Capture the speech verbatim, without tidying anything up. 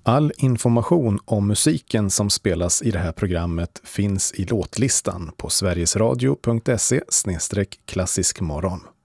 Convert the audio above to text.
All information om musiken som spelas i det här programmet finns i låtlistan på sverigesradio punkt se slash klassisk morgon.